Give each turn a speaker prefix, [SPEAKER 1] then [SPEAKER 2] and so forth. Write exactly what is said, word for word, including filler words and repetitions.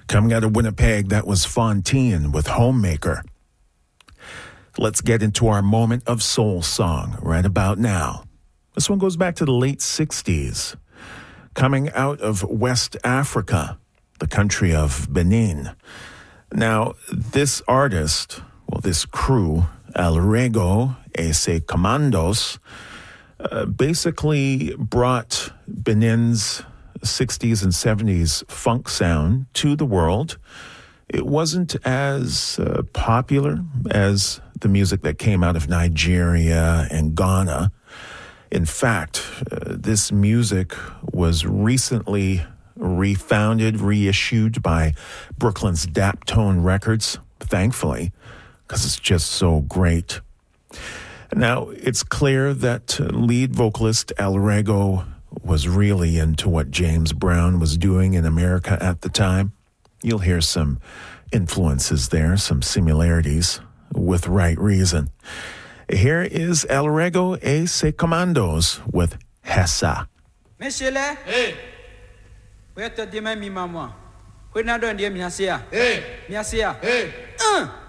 [SPEAKER 1] Coming out of Winnipeg, that was Fontaine with Homemaker. Let's get into our moment of soul song right about now. This one goes back to the late sixties. Coming out of West Africa, the country of Benin. Now, this artist, well, this crew, El Rego et ses Commandos, uh, basically brought Benin's sixties and seventies funk sound to the world. It wasn't as uh, popular as the music that came out of Nigeria and Ghana. In fact, uh, this music was recently refounded, reissued by Brooklyn's Daptone Records, thankfully, because it's just so great. Now, it's clear that lead vocalist El Rego was really into what James Brown was doing in America at the time. You'll hear some influences there, some similarities, with right reason. Here is El Rego et ses Commandos with Hessa.
[SPEAKER 2] Monsieur le,
[SPEAKER 3] hey,
[SPEAKER 2] where to the me mama? Where na don dia miasia?
[SPEAKER 3] hey,
[SPEAKER 2] Miasia.
[SPEAKER 3] hey.
[SPEAKER 2] Uh.